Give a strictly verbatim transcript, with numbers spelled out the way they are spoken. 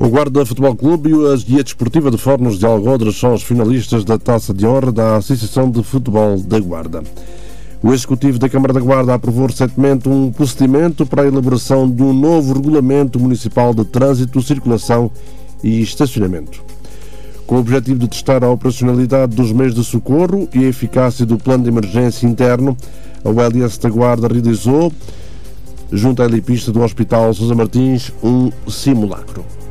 O Guarda Futebol Clube e a Guia Desportiva de Fornos de Algodres são os finalistas da Taça de Honra da Associação de Futebol da Guarda. O Executivo da Câmara da Guarda aprovou recentemente um procedimento para a elaboração de um novo Regulamento Municipal de Trânsito, Circulação e Estacionamento. Com o objetivo de testar a operacionalidade dos meios de socorro e a eficácia do plano de emergência interno, a U L S da Guarda realizou, junto à helipista do Hospital Sousa Martins, um simulacro.